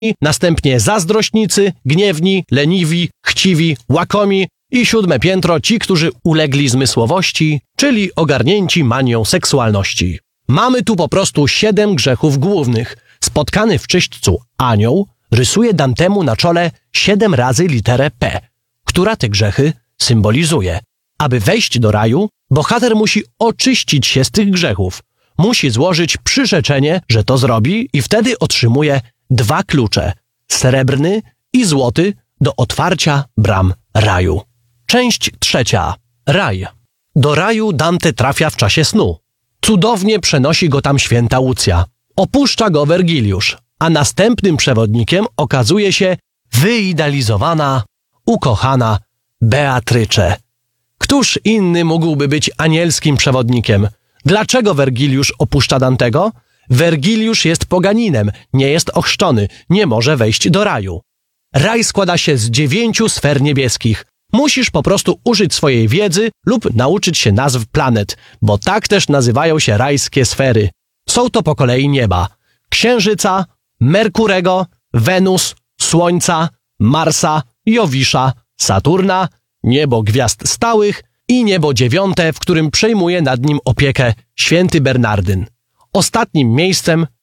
następnie zazdrośnicy, gniewni, leniwi, chciwi, łakomi i 7. piętro ci, którzy ulegli zmysłowości, czyli ogarnięci manią seksualności. Mamy tu po prostu 7 grzechów głównych. Spotkany w czyśćcu anioł rysuje Dantemu na czole 7 razy literę P, która te grzechy symbolizuje. Aby wejść do raju, bohater musi oczyścić się z tych grzechów. Musi złożyć przyrzeczenie, że to zrobi i wtedy otrzymuje 2 klucze, srebrny i złoty, do otwarcia bram raju. Część 3. Raj. Do raju Dante trafia w czasie snu. Cudownie przenosi go tam święta Łucja. Opuszcza go Wergiliusz, a następnym przewodnikiem okazuje się wyidealizowana, ukochana Beatrycze. Któż inny mógłby być anielskim przewodnikiem? Dlaczego Wergiliusz opuszcza Dantego? Wergiliusz jest poganinem, nie jest ochrzczony, nie może wejść do raju. Raj składa się z 9 sfer niebieskich. Musisz po prostu użyć swojej wiedzy lub nauczyć się nazw planet, bo tak też nazywają się rajskie sfery. Są to po kolei nieba: Księżyca, Merkurego, Wenus, Słońca, Marsa, Jowisza, Saturna, niebo gwiazd stałych i niebo 9, w którym przejmuje nad nim opiekę święty Bernardyn. Ostatnim miejscem